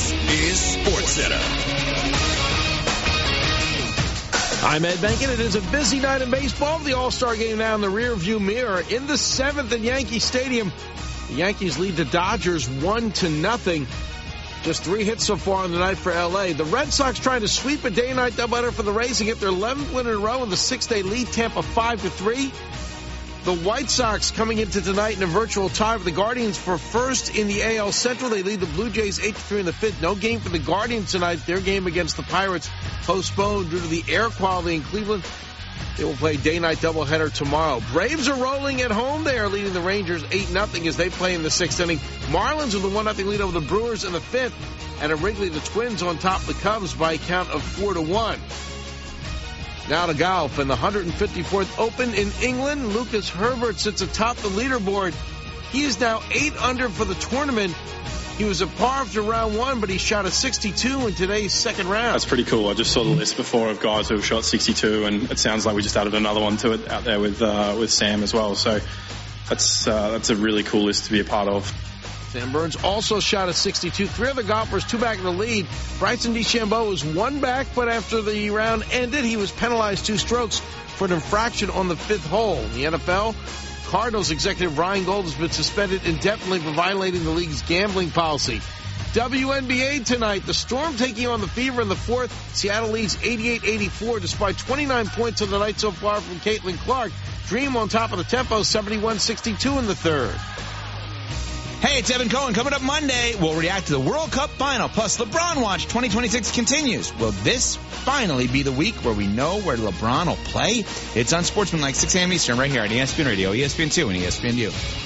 This is SportsCenter. I'm Ed Benkin. It is a busy night in baseball. The All-Star game now in the rearview mirror. In the 7th at Yankee Stadium, the Yankees lead the Dodgers 1-0. Just 3 hits so far on the night for L.A. The Red Sox trying to sweep a day-night doubleheader for the Rays and get their 11th win in a row in the 6th. They lead Tampa 5-3. The White Sox coming into tonight in a virtual tie with the Guardians for first in the AL Central. They lead the Blue Jays 8-3 in the 5th. No game for the Guardians tonight. Their game against the Pirates postponed due to the air quality in Cleveland. They will play day-night doubleheader tomorrow. Braves are rolling at home. They are leading the Rangers 8-0 as they play in the 6th inning. Marlins with a 1-0 lead over the Brewers in the 5th. And at Wrigley, the Twins on top of the Cubs by a count of 4-1. Now to golf in the 154th Open in England. Lucas Herbert sits atop the leaderboard. He is now 8 under for the tournament. He was a par after round 1, but he shot a 62 in today's second round. That's pretty cool. I just saw the list before of guys who have shot 62, and it sounds like we just added another one to it out there with Sam as well. So that's a really cool list to be a part of. Sam Burns also shot a 62. 3 other golfers, 2 back in the lead. Bryson DeChambeau was 1 back, but after the round ended, he was penalized 2 strokes for an infraction on the 5th hole. In the NFL, Cardinals executive Ryan Gold has been suspended indefinitely for violating the league's gambling policy. WNBA tonight, the Storm taking on the Fever in the 4th. Seattle leads 88-84 despite 29 points on the night so far from Caitlin Clark. Dream on top of the tempo, 71-62 in the 3rd. Hey, it's Evan Cohen. Coming up Monday, we'll react to the World Cup final. Plus, LeBron Watch 2026 continues. Will this finally be the week where we know where LeBron will play? It's Unsportsmanlike, 6 a.m. Eastern, right here on ESPN Radio, ESPN2, and ESPNU.